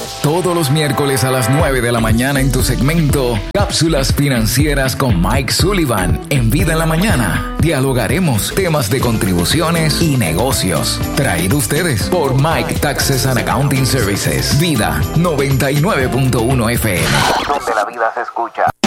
Todos los miércoles a las 9 de la mañana en tu segmento Cápsulas Financieras con Mike Sullivan. En Vida en la Mañana dialogaremos temas de contribuciones y negocios. Traído ustedes por Mike Taxes and Accounting Services. Vida 99.1 FM. Donde la vida se escucha.